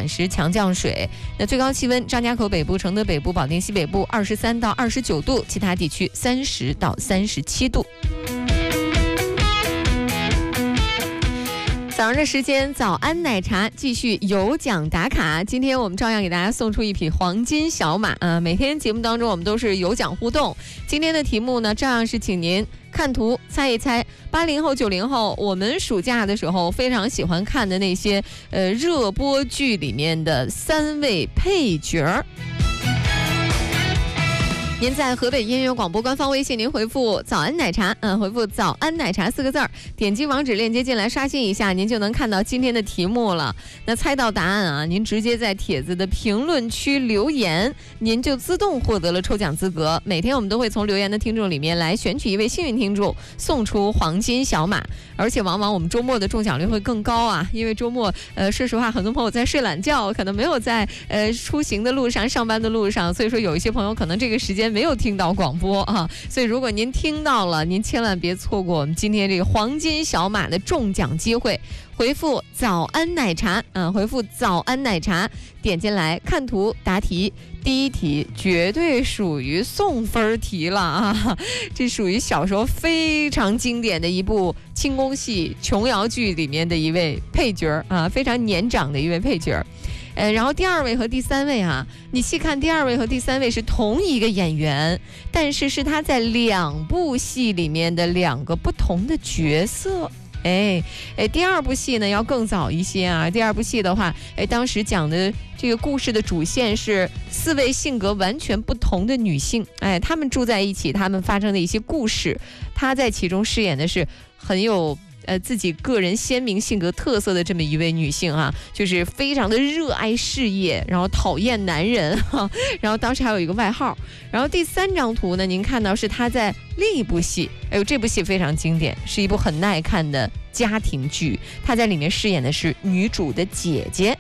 转时强降水。那最高气温，张家口北部、承德北部、保定西北部23到29度，其他地区30到37度。早上的时间，早安奶茶继续有奖打卡。今天我们照样给大家送出一匹黄金小马啊！每天节目当中我们都是有奖互动。今天的题目呢，照样是请您看图猜一猜80后、90后，我们暑假的时候非常喜欢看的那些热播剧里面的3位配角。您在河北音乐广播官方微信，您回复早安奶茶，回复早安奶茶4个字儿，点击网址链接进来刷新一下，您就能看到今天的题目了。那猜到答案啊，您直接在帖子的评论区留言，您就自动获得了抽奖资格。每天我们都会从留言的听众里面来选取一位幸运听众，送出黄金小马。而且往往我们周末的中奖率会更高啊，因为周末说实话，很多朋友在睡懒觉，可能没有在出行的路上、上班的路上，所以说有一些朋友可能这个时间没有听到广播啊，所以如果您听到了，您千万别错过我们今天这个黄金小马的中奖机会。回复早安奶茶回复早安奶茶，点进来看图答题。第一题绝对属于送分题了啊！这属于小时候非常经典的一部轻功戏琼瑶剧里面的一位配角啊，非常年长的一位配角。然后第2位和第3位啊，你细看第2位和第3位是同一个演员，但是是他在2部戏里面的2个不同的角色。第2部戏呢要更早一些啊。第2部戏的话，当时讲的这个故事的主线是4位性格完全不同的女性，她们住在一起，她们发生的一些故事，她在其中饰演的是很有自己个人鲜明性格特色的这么一位女性啊，就是非常的热爱事业，然后讨厌男人然后当时还有一个外号。然后第3张图呢，您看到是她在另一部戏，这部戏非常经典，是一部很耐看的家庭剧，她在里面饰演的是女主的姐姐。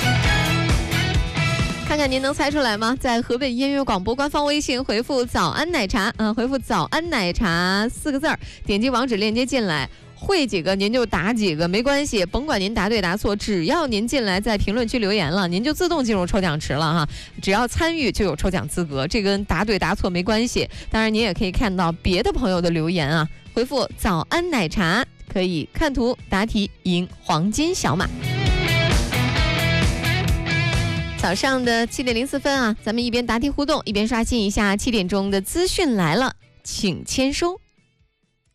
看看您能猜出来吗？在河北音乐广播官方微信回复早安奶茶回复早安奶茶4个字儿，点击网址链接进来，会几个您就答几个，没关系，甭管您答对答错，只要您进来在评论区留言了，您就自动进入抽奖池了哈。只要参与就有抽奖资格，这跟答对答错没关系。当然您也可以看到别的朋友的留言啊，回复早安奶茶可以看图答题赢黄金小马。早上的7点04分啊，咱们一边答题互动，一边刷新一下7点钟的资讯来了，请签收。